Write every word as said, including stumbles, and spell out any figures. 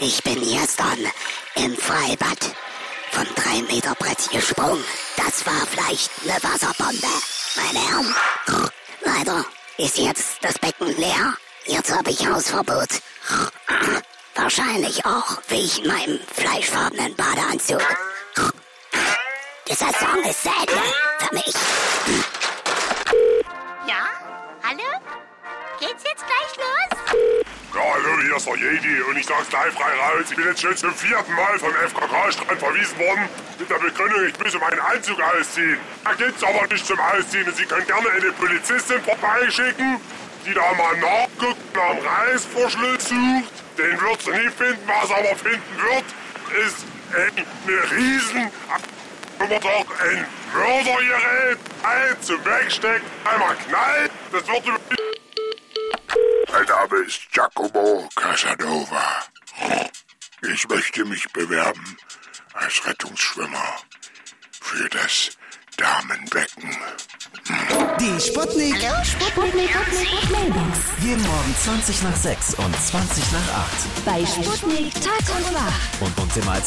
Ich bin gestern im Freibad von drei Meter Brett gesprungen. Das war vielleicht eine Wasserbombe. Meine Herren, leider ist jetzt das Becken leer. Jetzt habe ich Hausverbot. Wahrscheinlich auch wegen meinem fleischfarbenen Badeanzug. Dieser Song ist Säge für mich. Ja? Hallo? Geht's jetzt gleich los? Ja, hallo, hier ist der Jedi und ich sag's gleich frei raus. Ich bin jetzt schon zum vierten Mal vom F K K-Strand verwiesen worden mit der Begründung, ich müsse meinen Anzug ausziehen. Da geht's aber nicht zum Ausziehen und Sie können gerne eine Polizistin vorbeischicken, die da mal nachguckt, nach dem Reißverschluss sucht. Den wird sie nie finden, was sie aber finden wird, ist eine riesen... Aber doch ein Mördergerät, ein zum Wegstecken, einmal knallt, das wird über... Mein Name ist Giacomo Casanova. Ich möchte mich bewerben als Rettungsschwimmer für das Damenbecken. Die Sputnik. Hallo, Sputnik. Sputnik Mailbox. Jeden Morgen zwanzig nach sechs und zwanzig nach acht. Bei Sputnik Tag und Nacht. Und uns immer als